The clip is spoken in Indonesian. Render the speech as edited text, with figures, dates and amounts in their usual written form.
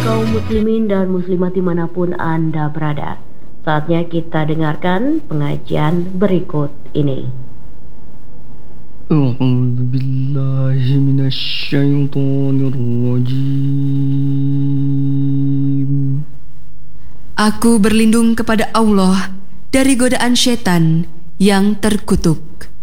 kaum muslimin dan muslimat dimanapun Anda berada. Saatnya kita dengarkan pengajian berikut ini. A'udzu billahi minasyaitonir rajim. Aku berlindung kepada Allah dari godaan setan yang terkutuk.